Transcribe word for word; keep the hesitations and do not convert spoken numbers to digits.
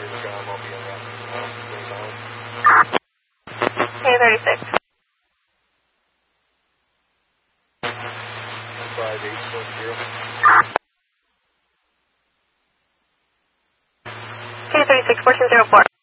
K thirty-six. five eight four zero. K thirty-six, fourteen zero four.